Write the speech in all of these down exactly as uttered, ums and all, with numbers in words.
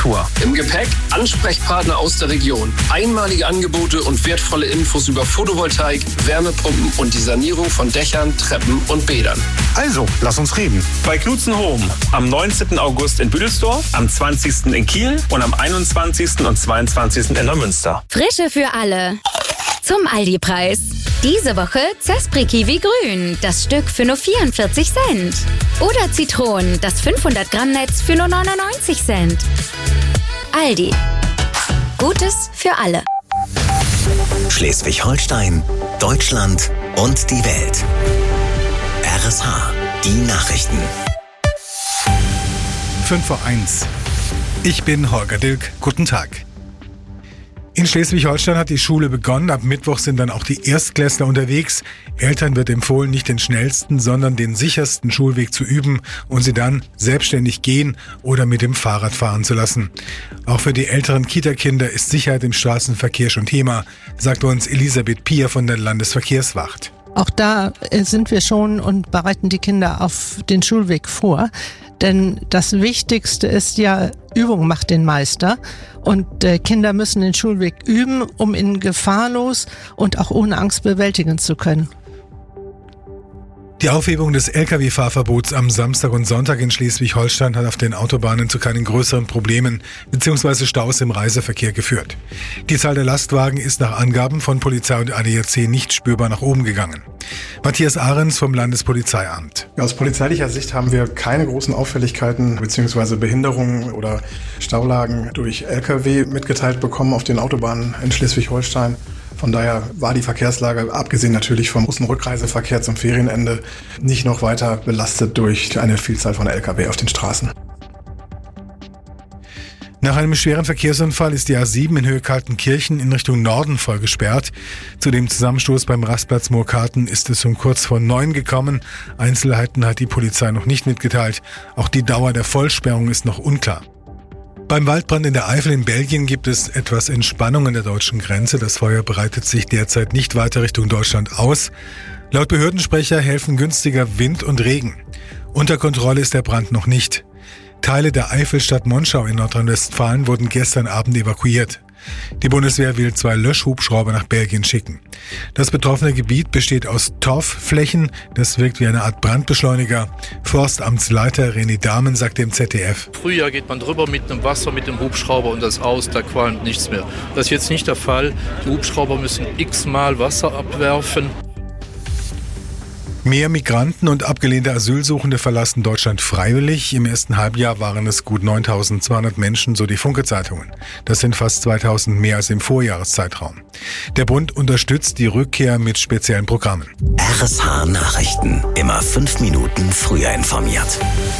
Tour. Im Gepäck Ansprechpartner aus der Region, einmalige Angebote und wertvolle Infos über Photovoltaik, Wärmepumpen und die Sanierung von Dächern, Treppen und Bädern. Also, lass uns reden. Bei Knutzen Home am neunzehnten August in Büdelsdorf, am zwanzigsten in Kiel und am einundzwanzigsten und zweiundzwanzigsten in Neumünster. Frische für alle. Zum Aldi-Preis. Diese Woche Zespri Kiwi Grün, das Stück für nur vierundvierzig Cent. Oder Zitronen, das fünfhundert Gramm Netz für nur neunundneunzig Cent. Aldi. Gutes für alle. Schleswig-Holstein, Deutschland und die Welt. R S H, die Nachrichten. fünf vor eins. Ich bin Holger Dilk. Guten Tag. In Schleswig-Holstein hat die Schule begonnen. Ab Mittwoch sind dann auch die Erstklässler unterwegs. Eltern wird empfohlen, nicht den schnellsten, sondern den sichersten Schulweg zu üben und sie dann selbstständig gehen oder mit dem Fahrrad fahren zu lassen. Auch für die älteren Kita-Kinder ist Sicherheit im Straßenverkehr schon Thema, sagt uns Elisabeth Pier von der Landesverkehrswacht. Auch da sind wir schon und bereiten die Kinder auf den Schulweg vor. Denn das Wichtigste ist ja, Übung macht den Meister. Und äh, Kinder müssen den Schulweg üben, um ihn gefahrlos und auch ohne Angst bewältigen zu können. Die Aufhebung des L K W-Fahrverbots am Samstag und Sonntag in Schleswig-Holstein hat auf den Autobahnen zu keinen größeren Problemen bzw. Staus im Reiseverkehr geführt. Die Zahl der Lastwagen ist nach Angaben von Polizei und A D A C nicht spürbar nach oben gegangen. Matthias Ahrens vom Landespolizeiamt. Aus polizeilicher Sicht haben wir keine großen Auffälligkeiten bzw. Behinderungen oder Staulagen durch L K W mitgeteilt bekommen auf den Autobahnen in Schleswig-Holstein. Von daher war die Verkehrslage, abgesehen natürlich vom großen Rückreiseverkehr zum Ferienende, nicht noch weiter belastet durch eine Vielzahl von L K W auf den Straßen. Nach einem schweren Verkehrsunfall ist die A sieben in Höhe Kaltenkirchen in Richtung Norden voll gesperrt. Zu dem Zusammenstoß beim Rastplatz Moorkarten ist es um kurz vor neun gekommen. Einzelheiten hat die Polizei noch nicht mitgeteilt. Auch die Dauer der Vollsperrung ist noch unklar. Beim Waldbrand in der Eifel in Belgien gibt es etwas Entspannung an der deutschen Grenze. Das Feuer breitet sich derzeit nicht weiter Richtung Deutschland aus. Laut Behördensprecher helfen günstiger Wind und Regen. Unter Kontrolle ist der Brand noch nicht. Teile der Eifelstadt Monschau in Nordrhein-Westfalen wurden gestern Abend evakuiert. Die Bundeswehr will zwei Löschhubschrauber nach Belgien schicken. Das betroffene Gebiet besteht aus Torfflächen. Das wirkt wie eine Art Brandbeschleuniger. Forstamtsleiter René Dahmen sagt dem Z D F. Frühjahr geht man drüber mit dem Wasser, mit dem Hubschrauber und das aus, da qualmt nichts mehr. Das ist jetzt nicht der Fall. Die Hubschrauber müssen x-mal Wasser abwerfen. Mehr Migranten und abgelehnte Asylsuchende verlassen Deutschland freiwillig. Im ersten Halbjahr waren es gut neuntausendzweihundert Menschen, so die Funke-Zeitungen. Das sind fast zweitausend mehr als im Vorjahreszeitraum. Der Bund unterstützt die Rückkehr mit speziellen Programmen. R S H Nachrichten. Immer fünf Minuten früher informiert.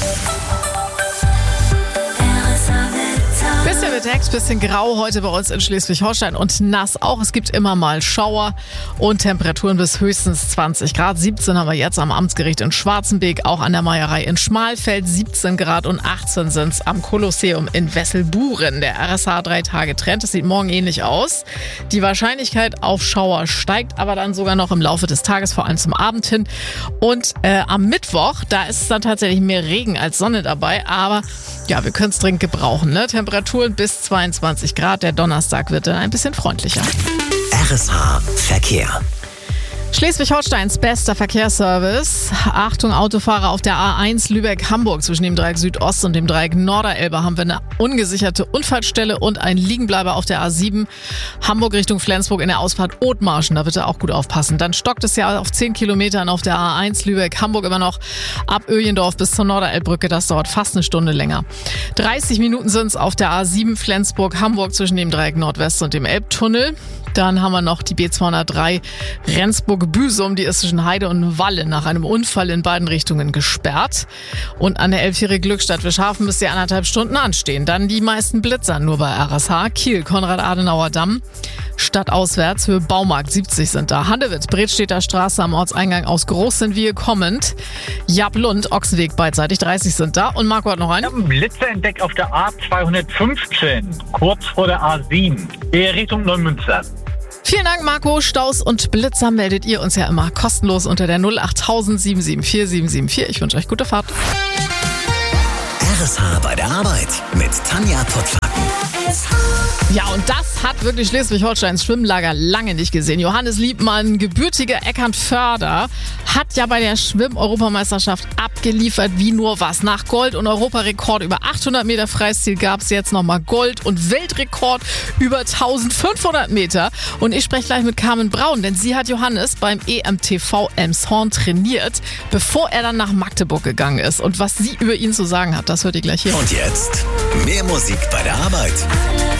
Bisschen bedeckt, bisschen grau heute bei uns in Schleswig-Holstein und nass auch. Es gibt immer mal Schauer und Temperaturen bis höchstens zwanzig Grad. siebzehn haben wir jetzt am Amtsgericht in Schwarzenbeek, auch an der Meierei in Schmalfeld siebzehn Grad und achtzehn sind es am Kolosseum in Wesselburen. Der R S H drei Tage Trend, das sieht morgen ähnlich aus. Die Wahrscheinlichkeit auf Schauer steigt aber dann sogar noch im Laufe des Tages, vor allem zum Abend hin. Und äh, am Mittwoch, da ist es dann tatsächlich mehr Regen als Sonne dabei, aber ja, wir können es dringend gebrauchen, ne? Temperaturen bis zweiundzwanzig Grad. Der Donnerstag wird dann ein bisschen freundlicher. R S H Verkehr. Schleswig-Holsteins bester Verkehrsservice. Achtung, Autofahrer auf der A eins Lübeck-Hamburg. Zwischen dem Dreieck Südost und dem Dreieck Norderelbe haben wir eine ungesicherte Unfallstelle und ein Liegenbleiber auf der A sieben. Hamburg Richtung Flensburg in der Ausfahrt Othmarschen. Da bitte auch gut aufpassen. Dann stockt es ja auf zehn Kilometern auf der A eins Lübeck-Hamburg immer noch ab Öjendorf bis zur Norderelbbrücke. Das dauert fast eine Stunde länger. dreißig Minuten sind es auf der A sieben Flensburg-Hamburg zwischen dem Dreieck Nordwest und dem Elbtunnel. Dann haben wir noch die B zweihundertdrei Rendsburg-Büsum, die ist zwischen Heide und Walle nach einem Unfall in beiden Richtungen gesperrt. Und an der Elbviere Glückstadt Wischhafen müsst ihr anderthalb Stunden anstehen. Dann die meisten Blitzer nur bei R S H. Kiel, Konrad-Adenauer-Damm. Stadtauswärts für Baumarkt siebzig sind da. Handewitt, Bredstädter Straße am Ortseingang aus Großenwiehe kommend. Jablund, Ochsenweg beidseitig dreißig sind da. Und Marco hat noch einen. Ich habe einen Blitzer entdeckt auf der A zweihundertfünfzehn, kurz vor der A sieben, eher Richtung Neumünster. Vielen Dank, Marco. Staus und Blitzer meldet ihr uns ja immer kostenlos unter der null acht null null sieben sieben vier sieben sieben vier. Ich wünsche euch gute Fahrt. R S H bei der Arbeit mit Tanja Pottlack. hat wirklich Schleswig-Holsteins Schwimmlager lange nicht gesehen. Johannes Liebmann, gebürtiger Eckernförder, hat ja bei der Schwimm-Europameisterschaft abgeliefert wie nur was. Nach Gold und Europarekord über achthundert Meter Freistil gab es jetzt nochmal Gold und Weltrekord über eintausendfünfhundert Meter. Und ich spreche gleich mit Carmen Braun, denn sie hat Johannes beim E M T V Elmshorn trainiert, bevor er dann nach Magdeburg gegangen ist. Und was sie über ihn zu sagen hat, das hört ihr gleich hier. Und jetzt mehr Musik bei der Arbeit.